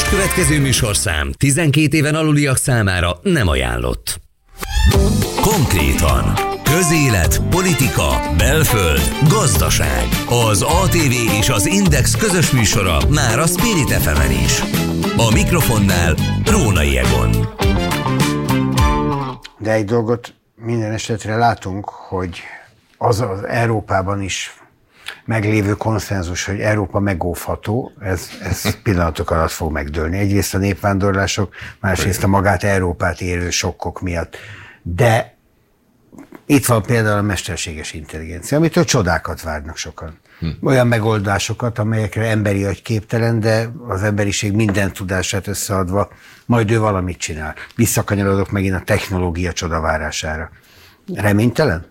következő műsorszám 12 éven aluliak számára nem ajánlott. Konkrétan. Közélet, politika, belföld, gazdaság. Az ATV és az Index közös műsora már a Spirit FM-en is. A mikrofonnál Rónai Egon. De egy dolgot minden esetre látunk, hogy az Európában is meglévő konszenzus, hogy Európa megóvható, ez pillanatok alatt fog megdőlni. Egyrészt a népvándorlások, másrészt a magát Európát érő sokkok miatt. De itt van például a mesterséges intelligencia, amitől csodákat várnak sokan. Olyan megoldásokat, amelyekre emberi agy képtelen, de az emberiség minden tudását összeadva, majd ő valamit csinál. Visszakanyarodok megint a technológia csodavárására. Reménytelen?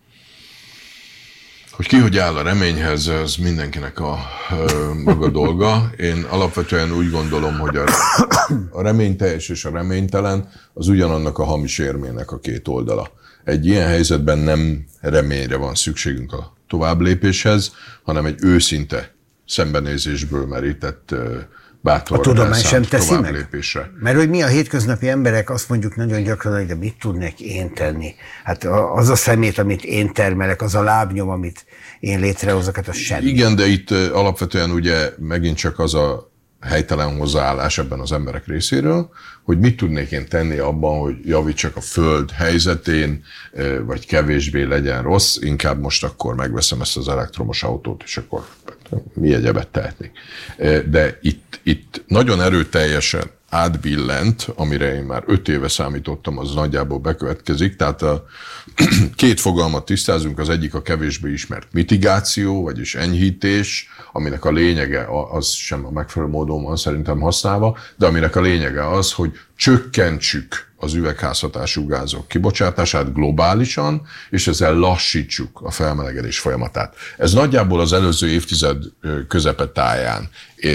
Hogy ki hogy áll a reményhez, ez mindenkinek a maga dolga. Én alapvetően úgy gondolom, hogy a reményteljes és a reménytelen az ugyanannak a hamis érmének a két oldala. Egy ilyen helyzetben nem reményre van szükségünk a továbblépéshez, hanem egy őszinte szembenézésből merített bátor a tudomány sem teszi továbblépésre. Meg? Mert hogy mi a hétköznapi emberek azt mondjuk nagyon gyakran, hogy de mit tudnék én tenni? Hát az a szemét, amit én termelek, az a lábnyom, amit én létrehozok, hát az semmi. Igen, de itt alapvetően ugye megint csak az a helytelen hozzáállás ebben az emberek részéről, hogy mit tudnék én tenni abban, hogy javítsak a föld helyzetén, vagy kevésbé legyen rossz, inkább most akkor megveszem ezt az elektromos autót, és akkor mi egyebet tehetnék. De itt nagyon erőteljesen átbillent, amire én már 5 éve számítottam, az nagyjából bekövetkezik. Tehát a két fogalmat tisztázunk, az egyik a kevésbé ismert mitigáció, vagyis enyhítés, aminek a lényege, az sem a megfelelő módon van szerintem használva, de aminek a lényege az, hogy csökkentsük az üvegházhatású gázok kibocsátását globálisan, és ezzel lassítsuk a felmelegedés folyamatát. Ez nagyjából az előző évtized közepetáján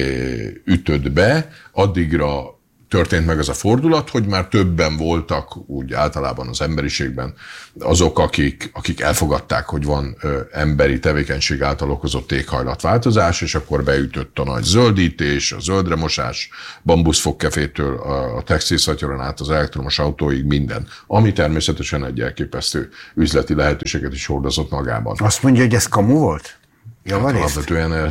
ütött be, addigra történt meg ez a fordulat, hogy már többen voltak úgy általában az emberiségben azok, akik elfogadták, hogy van emberi tevékenység által okozott éghajlatváltozás, és akkor beütött a nagy zöldítés, a zöldremosás, bambuszfogkefétől a textilszatyoron át az elektromos autóig minden, ami természetesen egy elképesztő üzleti lehetőséget is hordozott magában. Azt mondja, hogy ez kamu volt? Hát alapvetően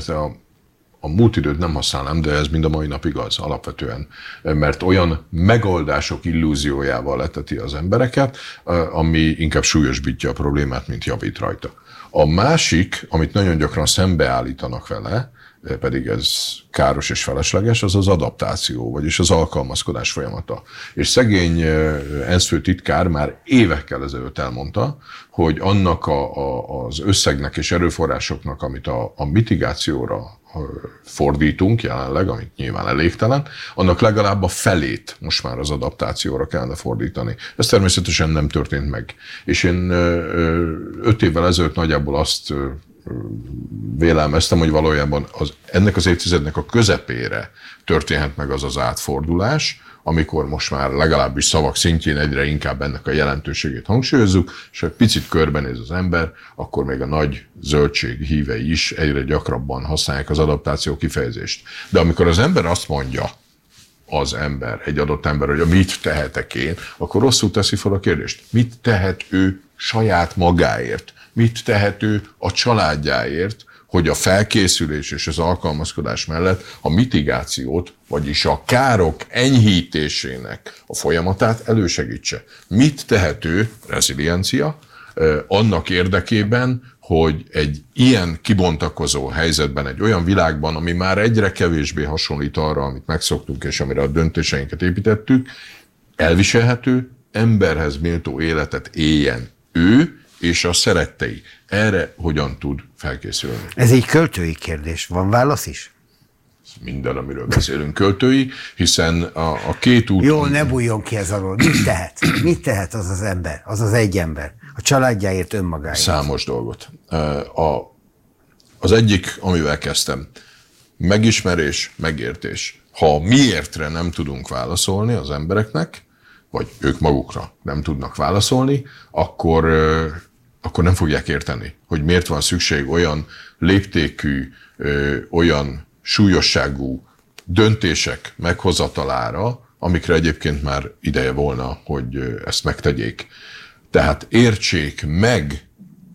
a múlt időt nem használnám, de ez mind a mai napig az alapvetően, mert olyan megoldások illúziójával leteti az embereket, ami inkább súlyosbítja a problémát, mint javít rajta. A másik, amit nagyon gyakran szembeállítanak vele, pedig ez káros és felesleges, az az adaptáció, vagyis az alkalmazkodás folyamata. És szegény ENSZ főtitkár már évekkel ezelőtt elmondta, hogy annak az összegnek és erőforrásoknak, amit a mitigációra fordítunk jelenleg, amit nyilván elégtelen, annak legalább a felét most már az adaptációra kellene fordítani. Ez természetesen nem történt meg. És én 5 évvel ezelőtt nagyjából azt vélelmeztem, hogy valójában ennek az évtizednek a közepére történhet meg az az átfordulás, amikor most már legalábbis szavak szintjén egyre inkább ennek a jelentőségét hangsúlyozzuk, és ha egy picit körbenéz az ember, akkor még a nagy zöldség hívei is egyre gyakrabban használják az adaptáció kifejezést. De amikor az ember azt mondja, egy adott ember, hogy mit tehetek én, akkor rosszul teszi fel a kérdést. Mit tehet ő saját magáért? Mit tehet ő a családjáért, hogy a felkészülés és az alkalmazkodás mellett a mitigációt, vagyis a károk enyhítésének a folyamatát elősegítse. Mit tehet ő, reziliencia, annak érdekében, hogy egy ilyen kibontakozó helyzetben, egy olyan világban, ami már egyre kevésbé hasonlít arra, amit megszoktunk, és amire a döntéseinket építettük, elviselhető, emberhez méltó életet éljen ő és a szerettei. Erre hogyan tud felkészülni? Ez egy költői kérdés. Van válasz is? Minden, amiről beszélünk, költői, hiszen a két út... Jó, ne bújjon ki ez alól. Mit tehet? Mit tehet az az ember? Az az egy ember? A családjáért, önmagáért? Számos dolgot. Az egyik, amivel kezdtem, megismerés, megértés. Ha miértre nem tudunk válaszolni az embereknek, vagy ők magukra nem tudnak válaszolni, akkor nem fogják érteni, hogy miért van szükség olyan léptékű, olyan súlyosságú döntések meghozatalára, amikre egyébként már ideje volna, hogy ezt megtegyék. Tehát értsék meg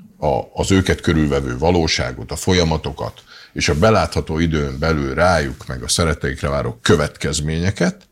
az őket körülvevő valóságot, a folyamatokat, és a belátható időn belül rájuk, meg a szeretteikre váró következményeket,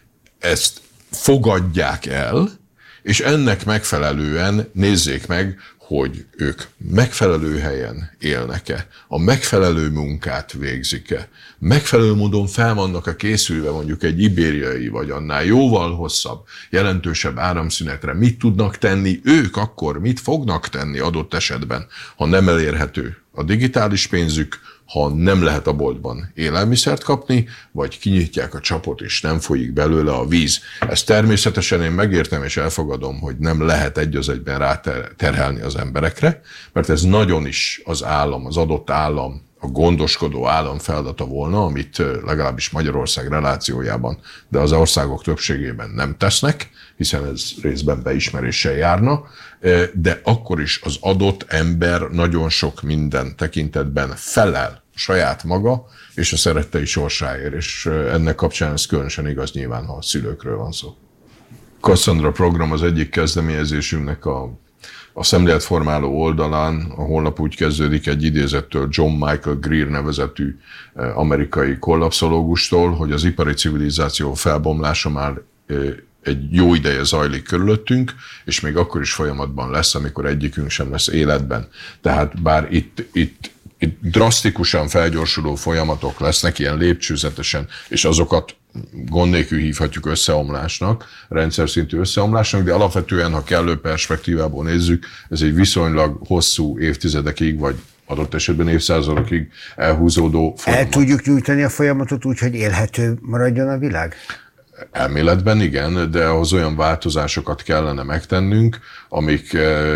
ezt fogadják el, és ennek megfelelően nézzék meg, hogy ők megfelelő helyen élnek-e, a megfelelő munkát végzik-e, megfelelő módon fel vannak-e készülve mondjuk egy ibériai, vagy annál jóval hosszabb, jelentősebb áramszünetre, mit tudnak tenni ők akkor, mit fognak tenni adott esetben, ha nem elérhető a digitális pénzük, ha nem lehet a boltban élelmiszert kapni, vagy kinyitják a csapot, és nem folyik belőle a víz. Ezt természetesen én megértem és elfogadom, hogy nem lehet egy az egyben ráterhelni az emberekre, mert ez nagyon is az állam, az adott állam, a gondoskodó állam feladata volna, amit legalábbis Magyarország relációjában, de az országok többségében nem tesznek, hiszen ez részben beismeréssel járna, de akkor is az adott ember nagyon sok minden tekintetben felel saját maga és a szerettei sorsáért, és ennek kapcsán ez különösen igaz nyilván, ha a szülőkről van szó. Cassandra program az egyik kezdeményezésünknek a szemléletformáló oldalán, a honlap úgy kezdődik egy idézettől John Michael Greer nevezetű amerikai kollapszológustól, hogy az ipari civilizáció felbomlása már egy jó ideje zajlik körülöttünk, és még akkor is folyamatban lesz, amikor egyikünk sem lesz életben. Tehát bár itt drasztikusan felgyorsuló folyamatok lesznek, ilyen lépcsőzetesen, és azokat gond nélkül hívhatjuk összeomlásnak, rendszer szintű összeomlásnak, de alapvetően, ha kellő perspektívából nézzük, ez egy viszonylag hosszú évtizedekig, vagy adott esetben évszázadokig elhúzódó folyamat. El tudjuk nyújtani a folyamatot úgy, hogy élhető maradjon a világ? Elméletben igen, de ahhoz olyan változásokat kellene megtennünk, amik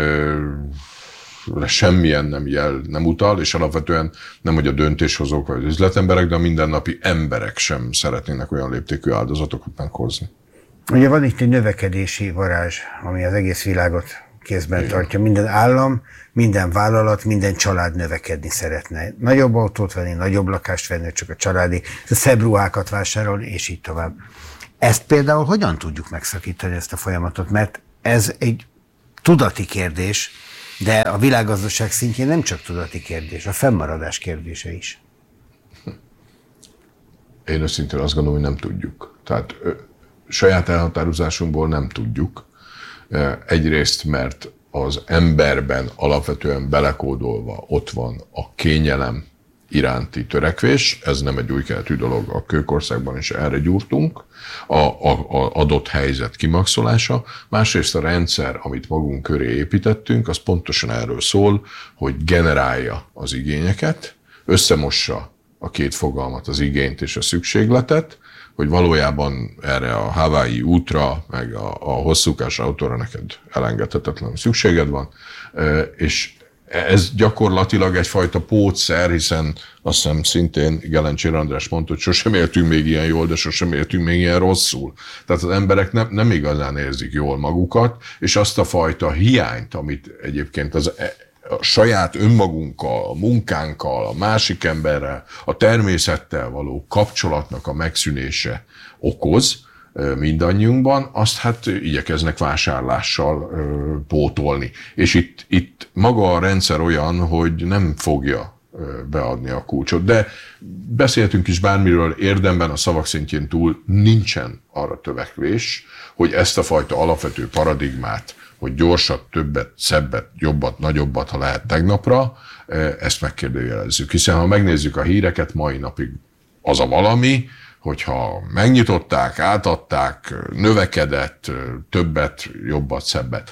semmilyen nem utal, és alapvetően nem, hogy a döntéshozók vagy az üzletemberek, de a mindennapi emberek sem szeretnének olyan léptékű áldozatokat meghozni. Ugye van itt egy növekedési varázs, ami az egész világot kézben tartja. Minden állam, minden vállalat, minden család növekedni szeretne. Nagyobb autót venni, nagyobb lakást venni, csak a családi, szebb ruhákat vásárolni, és így tovább. Ezt például hogyan tudjuk megszakítani, ezt a folyamatot? Mert ez egy tudati kérdés, de a világgazdaság szintjén nem csak tudati kérdés, a fennmaradás kérdése is. Én őszintén azt gondolom, hogy nem tudjuk. Tehát saját elhatározásunkból nem tudjuk. Egyrészt, mert az emberben alapvetően belekódolva ott van a kényelem iránti törekvés, ez nem egy új keletű dolog, a kőkorszakban is erre gyúrtunk, a adott helyzet kimaxolása. Másrészt a rendszer, amit magunk köré építettünk, az pontosan erről szól, hogy generálja az igényeket, összemossa a két fogalmat, az igényt és a szükségletet, hogy valójában erre a Hawaii útra, meg a hosszúkás autóra neked elengedhetetlen szükséged van, és ez gyakorlatilag egyfajta pótszer, hiszen azt hiszem szintén Gelencsér András mondta, hogy sosem éltünk még ilyen jól, de sosem éltünk még ilyen rosszul. Tehát az emberek nem igazán érzik jól magukat, és azt a fajta hiányt, amit egyébként a saját önmagunkkal, a munkánkkal, a másik emberrel, a természettel való kapcsolatnak a megszűnése okoz mindannyiunkban, azt hát igyekeznek vásárlással pótolni. És itt maga a rendszer olyan, hogy nem fogja beadni a kulcsot. De beszéltünk is bármiről, érdemben a szavak szintjén túl nincsen arra törekvés, hogy ezt a fajta alapvető paradigmát, hogy gyorsat, többet, szebbet, jobbat, nagyobbat, ha lehet tegnapra, ezt megkérdőjelezzük. Hiszen ha megnézzük a híreket, mai napig az a valami, hogyha megnyitották, átadták, növekedett, többet, jobbat, szebbet.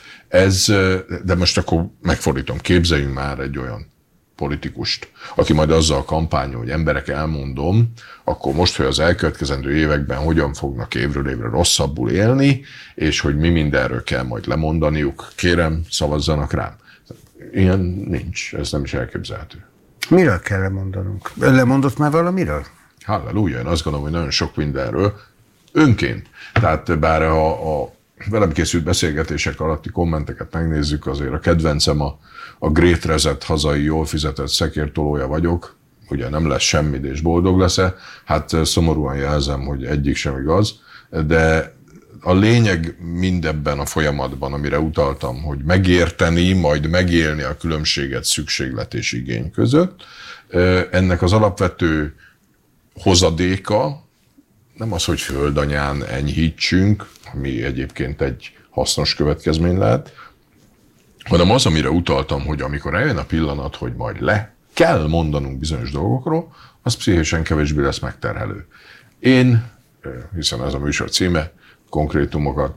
De most akkor megfordítom, képzeljünk már egy olyan politikust, aki majd azzal kampányol, hogy emberek, elmondom, akkor most, hogy az elkövetkezendő években hogyan fognak évről évre rosszabbul élni, és hogy mi mindenről kell majd lemondaniuk, kérem, szavazzanak rám. Ilyen nincs, ez nem is elképzelhető. Miről kell lemondanunk? Ön lemondott már valamiről? Halleluja, én azt gondolom, hogy nagyon sok mindenről önként. Tehát bár a velem készült beszélgetések alatti kommenteket megnézzük, azért a kedvencem a Great Reset hazai jól fizetett szekértolója vagyok. ugye nem lesz semmit és boldog lesz-e, hát szomorúan jelzem, hogy egyik sem igaz, de a lényeg mindebben a folyamatban, amire utaltam, hogy megérteni, majd megélni a különbséget szükséglet és igény között, ennek az alapvető hozadéka nem az, hogy földanyán enyhítsünk, ami egyébként egy hasznos következmény lehet, hanem az, amire utaltam, hogy amikor eljön a pillanat, hogy majd le kell mondanunk bizonyos dolgokról, az pszichésen kevésbé lesz megterhelő. Én, hiszen ez a műsor címe, konkrétumokat,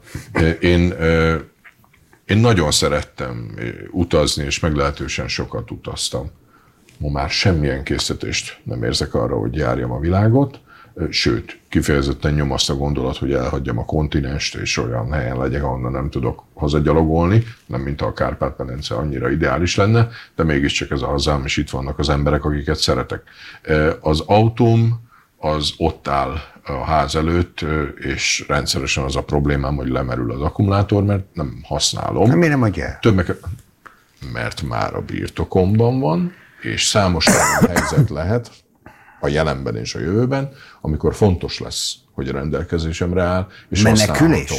én nagyon szerettem utazni, és meglehetősen sokat utaztam. Ma már semmilyen késztetést nem érzek arra, hogy járjam a világot, sőt, kifejezetten nyomaszt a gondolat, hogy elhagyjam a kontinenst, és olyan helyen legyek, ahonnan nem tudok hazagyalogolni, nem mint a Kárpát-medence annyira ideális lenne, de mégiscsak ez a hazám, és itt vannak az emberek, akiket szeretek. Az autóm az ott áll a ház előtt, és rendszeresen az a problémám, hogy lemerül az akkumulátor, mert nem használom. Miért nem adja? Mert már a birtokomban van, és számos olyan helyzet lehet a jelenben és a jövőben, amikor fontos lesz, hogy a rendelkezésemre áll, és használhatom.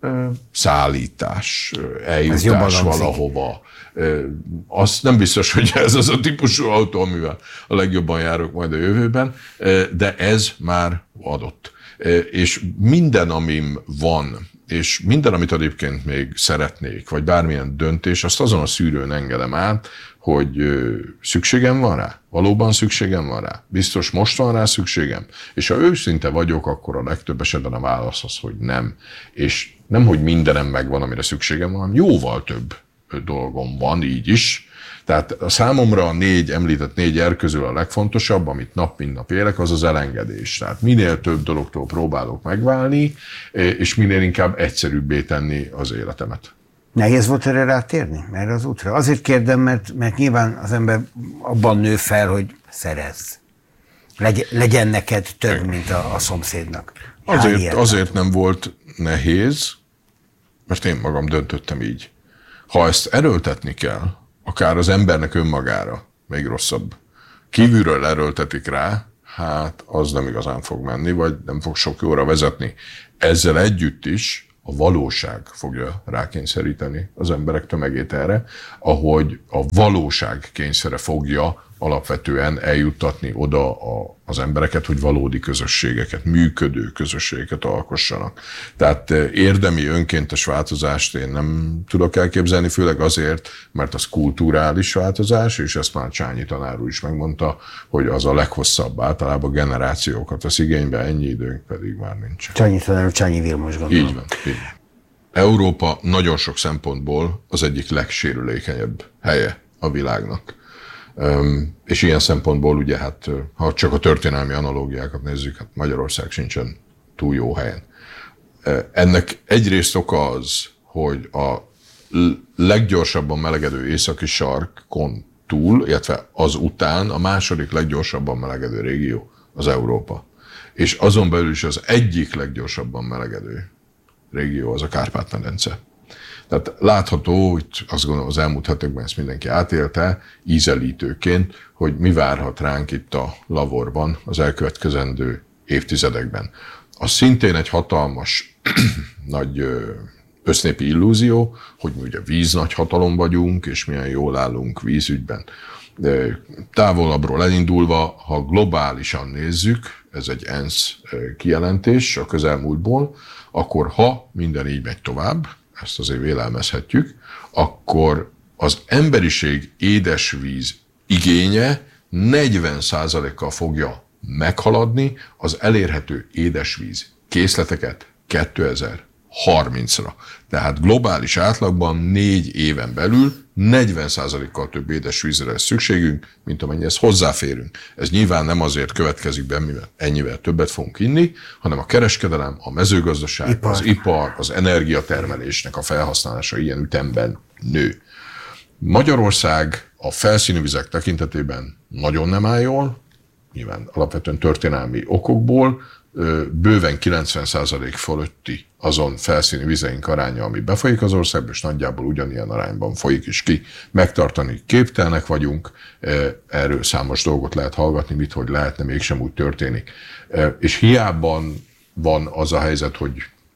Szállítás, eljutás valahova. Azt nem biztos, hogy ez az a típusú autó, amivel a legjobban járok majd a jövőben, de ez már adott. És minden, amim van, és minden, amit egyébként még szeretnék, vagy bármilyen döntés, azt azon a szűrőn engedem át, hogy szükségem van rá, valóban szükségem van rá, biztos most van rá szükségem, és ha őszinte vagyok, akkor a legtöbb esetben a válasz az, hogy nem. És nem, hogy mindenem megvan, amire szükségem van, hanem jóval több dolgom van így is. Tehát a számomra a említett négy R közül a legfontosabb, amit nap mint nap élek, az az elengedés. Tehát minél több dologtól próbálok megválni, és minél inkább egyszerűbbé tenni az életemet. Nehéz volt erre rátérni, erre az útra? Azért kérdem, mert nyilván az ember abban nő fel, hogy szerezz. Legyen neked több, mint a szomszédnak. Azért nem volt nehéz, mert én magam döntöttem így. Ha ezt erőltetni kell, akár az embernek önmagára, még rosszabb, kívülről erőltetik rá, hát az nem igazán fog menni, vagy nem fog sok jóra vezetni. Ezzel együtt is a valóság fogja rákényszeríteni az emberek tömegét erre, ahogy a valóság kényszere fogja alapvetően eljuttatni oda az embereket, hogy valódi közösségeket, működő közösségeket alkossanak. Tehát érdemi önkéntes változást én nem tudok elképzelni, főleg azért, mert az kulturális változás, és ezt már Csányi tanár úr is megmondta, hogy az a leghosszabb, általában generációkat vesz igénybe, ennyi időnk pedig már nincs. Csányi tanár, Csányi Vilmos gondolom. Így van. Európa nagyon sok szempontból az egyik legsérülékenyebb helye a világnak. És ilyen szempontból ugye, hát, ha csak a történelmi analógiákat nézzük, hát Magyarország sincsen túl jó helyen. Ennek egyrészt oka az, hogy a leggyorsabban melegedő északi sarkon túl, illetve az után a második leggyorsabban melegedő régió az Európa. És azon belül is az egyik leggyorsabban melegedő régió az a Kárpát-medence. Tehát látható, hogy azt gondolom az elmúlt hetekben ezt mindenki átélte, ízelítőként, hogy mi várhat ránk itt a laborban az elkövetkezendő évtizedekben. Az szintén egy hatalmas nagy össznépi illúzió, hogy mi ugye víznagyhatalom vagyunk, és milyen jól állunk vízügyben. De távolabbról elindulva, ha globálisan nézzük, ez egy ENSZ kijelentés a közelmúltból, akkor ha minden így megy tovább, ezt azért vélelmezhetjük, akkor az emberiség édesvíz igénye 40%-kal fogja meghaladni az elérhető édesvíz készleteket 2030-ra. Tehát globális átlagban 4 éven belül 40%-kal több édesvízre lesz szükségünk, mint amennyihez hozzáférünk. Ez nyilván nem azért következik be, mivel ennyivel többet fogunk inni, hanem a kereskedelem, a mezőgazdaság, az ipar, az energiatermelésnek a felhasználása ilyen ütemben nő. Magyarország a felszíni vizek tekintetében nagyon nem áll jól, nyilván alapvetően történelmi okokból, bőven 90% fölötti azon felszíni vizeink aránya, ami befolyik az országba, és nagyjából ugyanilyen arányban folyik is ki. Megtartani képtelnek vagyunk, erről számos dolgot lehet hallgatni, mit, hogy lehetne, mégsem úgy történik. És hiába van az a helyzet, hogy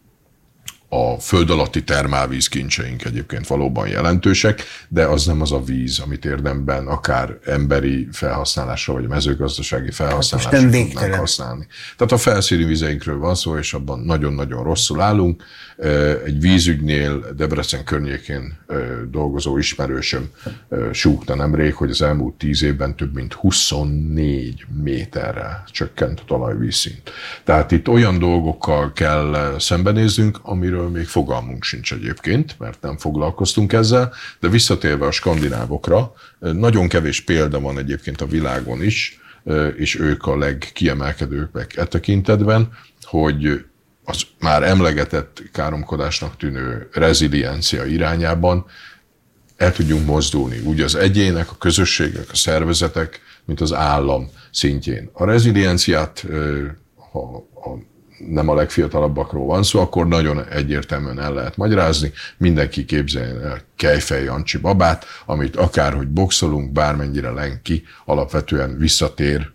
a föld alatti termálvíz kincseink egyébként valóban jelentősek, de az nem az a víz, amit érdemben akár emberi felhasználásra, vagy mezőgazdasági felhasználásra tudnánk használni. Tehát a felszíni vizeinkről van szó, és abban nagyon-nagyon rosszul állunk. Egy vízügynél Debrecen környékén dolgozó ismerősöm súgta nemrég, hogy az elmúlt 10 évben több mint 24 méterrel csökkent a talajvízszint. Tehát itt olyan dolgokkal kell szembenéznünk, amiről még fogalmunk sincs egyébként, mert nem foglalkoztunk ezzel, de visszatérve a skandinávokra, nagyon kevés példa van egyébként a világon is, és ők a legkiemelkedőbbek e tekintetben, hogy az már emlegetett káromkodásnak tűnő reziliencia irányában el tudjunk mozdulni, úgy az egyének, a közösségek, a szervezetek, mint az állam szintjén. A rezilienciát, ha nem a legfiatalabbakról van szó, akkor nagyon egyértelműen el lehet magyarázni. Mindenki képzeljen el Kejfej Jancsi babát, amit akárhogy boxolunk, bármennyire lenki, alapvetően visszatér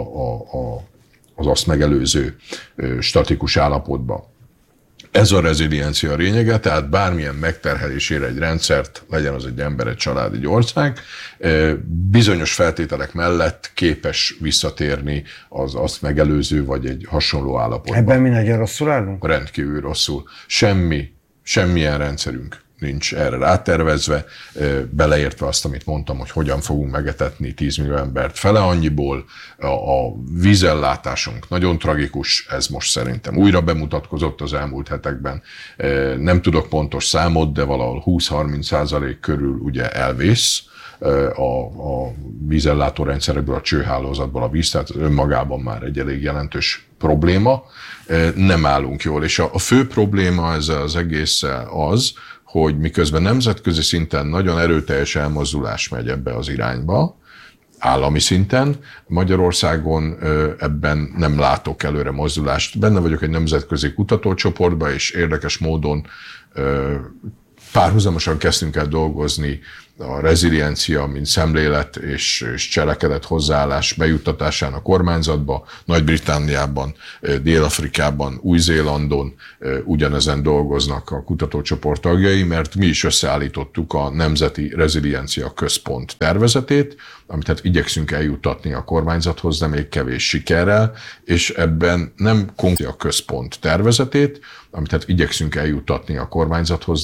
az azt megelőző statikus állapotba. Ez a reziliencia lényege, tehát bármilyen megterhelésére egy rendszert, legyen az egy ember, egy család, egy ország, bizonyos feltételek mellett képes visszatérni az azt megelőző, vagy egy hasonló állapotba. Ebben mi nagyon rosszul állunk? Rendkívül rosszul. Semmilyen rendszerünk nincs erre rátervezve, beleértve azt, amit mondtam, hogy hogyan fogunk megetetni 10 millió embert fele annyiból. A vízellátásunk nagyon tragikus, ez most szerintem újra bemutatkozott az elmúlt hetekben. Nem tudok pontos számot, de valahol 20-30% körül ugye elvész a vízellátó rendszerekből, a csőhálózatból a víz, tehát önmagában már egy elég jelentős probléma. Nem állunk jól, és a fő probléma ezzel az egésszel az, hogy miközben nemzetközi szinten nagyon erőteljes elmozdulás megy ebbe az irányba, állami szinten, Magyarországon ebben nem látok előre mozdulást. Benne vagyok egy nemzetközi kutatócsoportban, és érdekes módon párhuzamosan kezdtünk el dolgozni a reziliencia, mint szemlélet és cselekedet hozzáállás bejuttatásán a kormányzatba. Nagy-Britanniában, Dél-Afrikában, Új-Zélandon ugyanezen dolgoznak a kutatócsoport tagjai, mert mi is összeállítottuk a Nemzeti Reziliencia Központ tervezetét, amit hát igyekszünk eljuttatni a kormányzathoz, de még kevés sikerrel, és ebben nem konkrét a központ tervezetét, amit hát igyekszünk eljuttatni a kormányzathoz,